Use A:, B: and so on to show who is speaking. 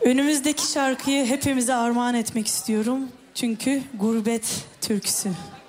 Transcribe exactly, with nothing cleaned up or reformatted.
A: Önümüzdeki şarkıyı hepimize armağan etmek istiyorum. Çünkü gurbet türküsü.